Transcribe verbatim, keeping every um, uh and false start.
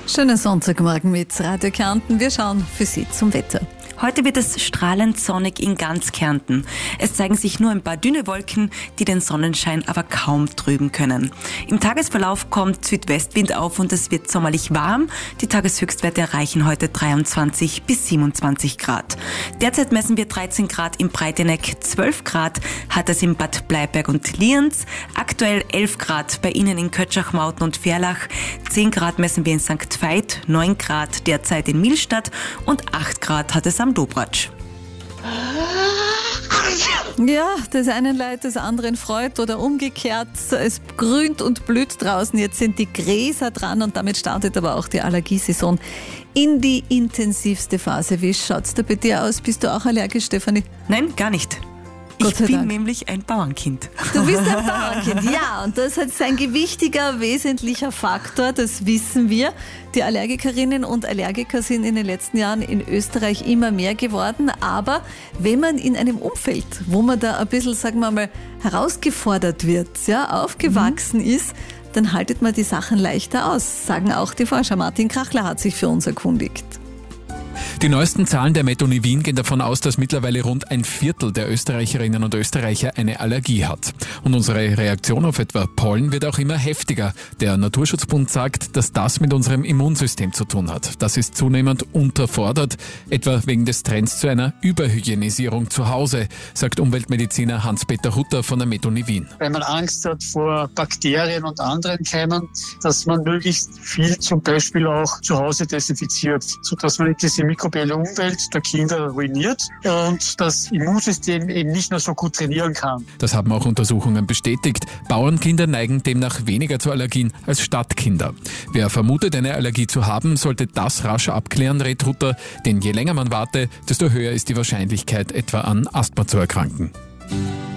Schönen Sonntagmorgen mit Radio Kärnten. Wir schauen für Sie zum Wetter. Heute wird es strahlend sonnig in ganz Kärnten. Es zeigen sich nur ein paar dünne Wolken, die den Sonnenschein aber kaum trüben können. Im Tagesverlauf kommt Südwestwind auf und es wird sommerlich warm. Die Tageshöchstwerte erreichen heute dreiundzwanzig bis siebenundzwanzig Grad. Derzeit messen wir dreizehn Grad im Breiteneck, zwölf Grad hat es in Bad Bleiberg und Lienz, aktuell elf Grad bei Ihnen in Kötschach-Mauten und Verlach, zehn Grad messen wir in Sankt Veit, neun Grad derzeit in Millstatt und acht Grad hat es am Dobratsch. Ja, das einen leid, das anderen freut oder umgekehrt. Es grünt und blüht draußen. Jetzt sind die Gräser dran und damit startet aber auch die Allergiesaison in die intensivste Phase. Wie schaut's da bei dir aus? Bist du auch allergisch, Stefanie? Nein, gar nicht. Ich bin Dank. nämlich ein Bauernkind. Du bist ein Bauernkind, ja. Und das ist ein gewichtiger, wesentlicher Faktor, das wissen wir. Die Allergikerinnen und Allergiker sind in den letzten Jahren in Österreich immer mehr geworden. Aber wenn man in einem Umfeld, wo man da ein bisschen, sagen wir mal, herausgefordert wird, ja, aufgewachsen mhm. ist, dann haltet man die Sachen leichter aus, sagen auch die Forscher. Martin Krachler hat sich für uns erkundigt. Die neuesten Zahlen der Methoni Wien gehen davon aus, dass mittlerweile rund ein Viertel der Österreicherinnen und Österreicher eine Allergie hat. Und unsere Reaktion auf etwa Pollen wird auch immer heftiger. Der Naturschutzbund sagt, dass das mit unserem Immunsystem zu tun hat. Das ist zunehmend unterfordert, etwa wegen des Trends zu einer Überhygienisierung zu Hause, sagt Umweltmediziner Hans-Peter Hutter von der Methoni Wien. Weil man Angst hat vor Bakterien und anderen Keimen, dass man möglichst viel zum Beispiel auch zu Hause desinfiziert, sodass man diese mikrobielle Umwelt der Kinder ruiniert und das Immunsystem eben nicht mehr so gut trainieren kann. Das haben auch Untersuchungen bestätigt. Bauernkinder neigen demnach weniger zu Allergien als Stadtkinder. Wer vermutet, eine Allergie zu haben, sollte das rasch abklären, rät Hutter, denn je länger man warte, desto höher ist die Wahrscheinlichkeit, etwa an Asthma zu erkranken.